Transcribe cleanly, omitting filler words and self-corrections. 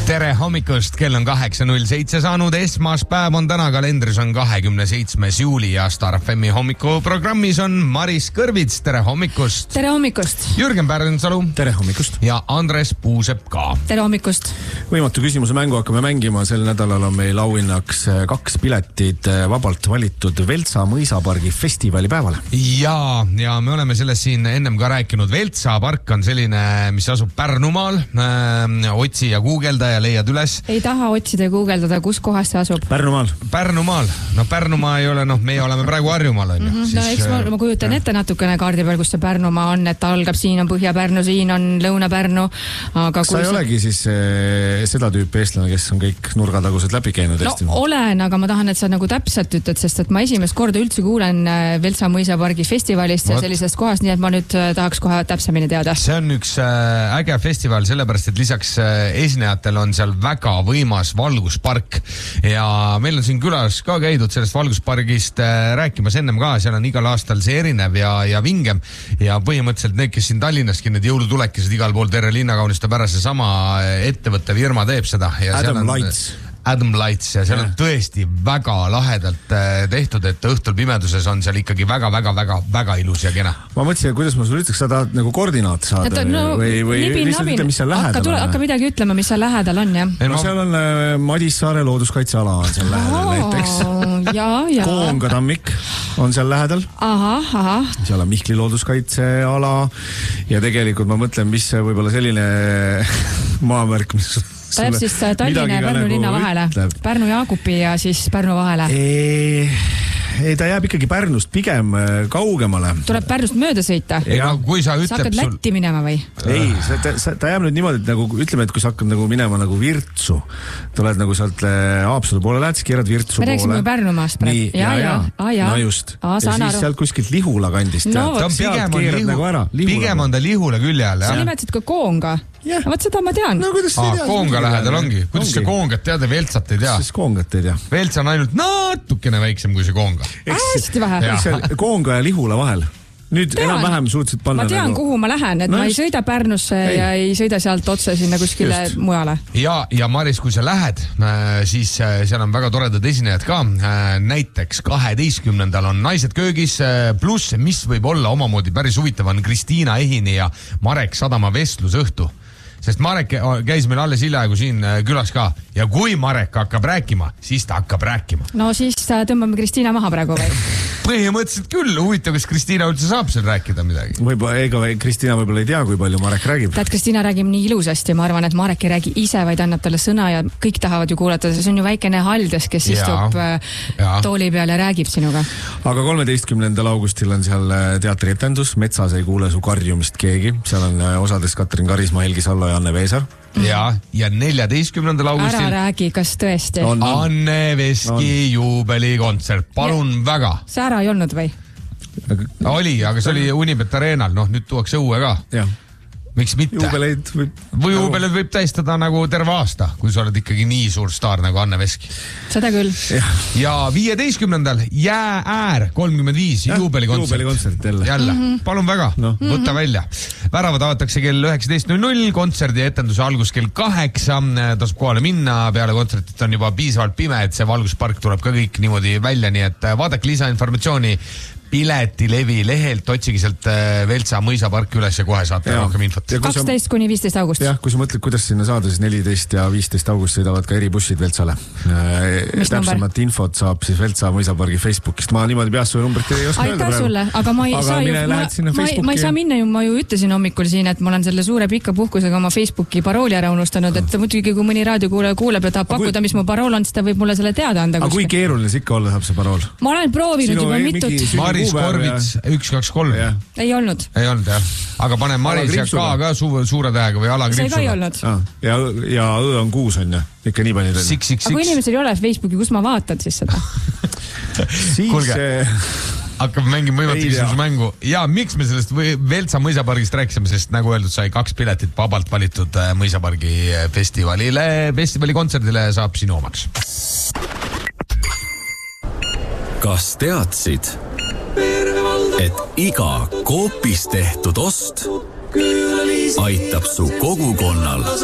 Tere hommikust, kell on 8.07 saanud, esmaspäev on täna, kalendris on 27. juuli ja Star FMi hommikuprogrammis on Maris Kõrvits, tere hommikust. Tere hommikust. Jürgen Pärnsalu. Tere hommikust. Ja Andres Puusepp ka. Tere hommikust. Võimatu küsimuse mängu hakkame mängima, sel nädalal on meil auhinnaks 2 piletit vabalt valitud Veltsa mõisapargi festivalipäevale. Ja me oleme sellest siin ennem ka rääkinud. Veltsa park on selline, mis asub Pärnumaal, otsi ja guugelda ja leiad üles. Ei taha otsida ja guugeldada, kus kohas see asub? Pärnumaal. No Pärnumaa ei ole, meie oleme praegu Harjumaal. No eks ma kujutan ette natukene kaardi peal, kus see Pärnumaa on, et ta algab, siin on Põhja-Pärnu, siin on Lõuna-Pärnu. Aga sa ei olegi siis seda tüüpi eestlane, kes on kõik nurgatagused läbi käinud Eesti? No olen, aga ma tahan, et sa nagu täpselt ütled, sest et ma esimest korda üldse kuulen Veltsa mõisapargi festivalist ja sellisest kohast, nii et ma nüüd tahaks kohe täpsemini teada. See on üks äge festival, sellepärast, et lisaks esinejatel on seal väga võimas valguspark ja meil on siin külas ka käidud sellest valguspargist rääkimas ennem ka, seal on igal aastal see erinev ja vingem ja põhimõtteliselt need, kes siin Tallinnaski need jõulutulekesed igal pool terve linna kaunistab ära, see sama ettevõtte firma teeb seda. Ja Adam Lights ja seal on tõesti väga lahedalt tehtud, et õhtul pimeduses on seal ikkagi väga ilus ja kena. Ma mõtlesin, kuidas ma sulle ütleks, sa tahad nagu koordinaat saada või lihtsalt ütle, mis seal lähedal on. Hakka midagi ütlema, mis seal lähedal on, jah. No seal on Madissaare looduskaitseala on seal lähedal näiteks. Koonga tammik on seal lähedal. Aha. Seal on Mihkli looduskaitseala ja tegelikult ma mõtlen, mis võib-olla selline maamärk, mis ta jääb siis Tallinna ja Pärnu linna vahele. Pärnu Jaagupi ja siis Pärnu vahele. Ei, ta jääb ikkagi Pärnust pigem kaugemale. Tuleb Pärnust mööda sõita? Sa hakkad Lätti minema või? Ei, ta jääb nüüd niimoodi, et nagu, ütleme, et kui sa hakkad nagu minema nagu Virtsu, tuled nagu sealt Haapsalu poole lähed, siis keerad Virtsu poole. Me rääksime Pärnumaast praegu. Ja just. Ja siis sealt kuskilt Lihula kandist. Pigem on ta Lihula külje all. Sa nimetasid ka Koonga. Vaat seda ma tean. Koonga lähedal ongi. Kuidas see Koongat tead ja Veltsat ei tea? Siis Koongat ei tea. Velts on ainult natukene väiksem kui see Koonga. Hästi vähe. Koonga ja Lihula vahel. Nüüd enam-vähem suutsid panna. Ma tean, kuhu ma lähen, et ma ei sõida Pärnusse ja ei sõida sealt otse sinna kuskile mujale. Ja Maris, kui sa lähed, siis seal on väga toredad esinejad ka. Näiteks 12. on Naised köögis, pluss mis võib olla omamoodi päris huvitav on Kristiina Ehini ja Marek Sadama vestlusõhtu. Sest Marek käis meil alles hiljaaegu siin külas ka ja kui Marek hakkab rääkima, siis ta hakkab rääkima. No siis tõmbame Kristiina maha praegu või? Põhimõtteliselt küll, huvitav, kas Kristiina üldse saab seal rääkida midagi? Kristiina võib-olla ei tea, kui palju Marek räägib. Tead, Kristiina räägib nii ilusasti, ma arvan, et Marek ei räägi ise, vaid annab talle sõna ja kõik tahavad ju kuulata. See on ju väikene haldes, kes istub tooli peal ja räägib sinuga. Aga 13. augustil on seal teatrietendus, Metsas ei kuule su karjumist keegi. Seal on osades Katrin Karisma, Helgi Sallo ja Anne Veesar. Ja 14. augustil ära räägi, kas tõesti? Anne Veski juubelikontsert, palun väga. See ära ei olnud või? Oli, aga see oli Unibet Arenal, nüüd tuuakse õue ka. Jah. Miks mitte? Juubeleid võib tähistada nagu terve aasta, kui sa oled ikkagi nii suur staar nagu Anne Veski. Seda küll. Ja 15. Jäääär 35 juubelikontsert. Jälle, palun väga, võtta välja. Väravad avatakse kell 19.00, kontserdi ja etenduse algus kell 8, tasub kohale minna, peale kontsertit on juba piisavalt pime, et see valguspark tuleb ka kõik niimoodi välja, nii et vaadake lisainformatsiooni Piletilevi lehelt, otsigi sealt Veltsa mõisaparki üles ja kohe saate rohkem infot. 12 kuni 15 august. Jah, kui sa mõtled, kuidas sinna saada, siis 14 ja 15 august sõidavad ka eribussid Veltsale. Täpsemat infot saab siis Veltsa mõisapargi Facebookist. Ma niimoodi peast sulle numbrit ei oska öelda praegu. Sulle, aga ma ei saa minna ju, ma ju ütlesin hommikul siin, et ma olen selle suure pika puhkusega oma Facebooki parooli ära unustanud, et muidugi kui mõni raadiokuulaja kuuleb ja tahab pakkuda, mis mu parool on, siis ta võib mulle selle teada anda. Aga kui keeruline see ikka olla saab see parool? Ma olen proovinud juba mitut. Maris Korvits 123. Ei olnud, jah. Aga pane Maris ja ka suure tähega või ala kriipsuga. See ka ei olnud. Ja õ on 6 on ja ikka nii palju. Aga kui inimesel ei ole Facebooki, kus ma vaatan siis seda? Kuulge, hakkab mängima võimatu küsimuse mängu. Ja miks me sellest Veltsa mõisapargist rääkisime, sest nagu öeldud, sai 2 piletit vabalt valitud mõisapargi festivali kontserdile saab sinu omaks. Kas teadsid, et iga Coopis tehtud ost aitab su kogukonnal